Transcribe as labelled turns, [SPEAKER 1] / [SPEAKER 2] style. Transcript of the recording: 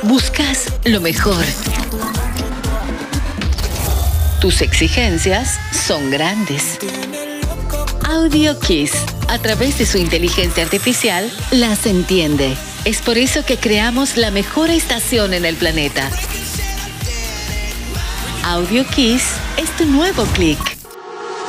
[SPEAKER 1] Buscas lo mejor. Tus exigencias son grandes. Audio Kiss, a través de su inteligencia artificial, las entiende. Es por eso que creamos la mejor estación en el planeta. Audio Kiss es tu nuevo clic.